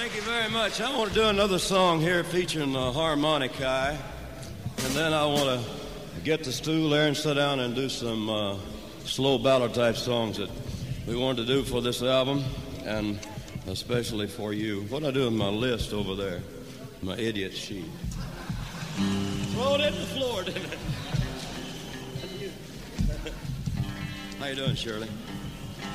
Thank you very much. I want to do another song here featuring the harmonica, and then I want to get the stool there and sit down and do some slow ballad type songs that we wanted to do for this album, and especially for you. What I do with my list over there, my idiot sheet. Throw it in the floor, didn't it? How you doing, Shirley?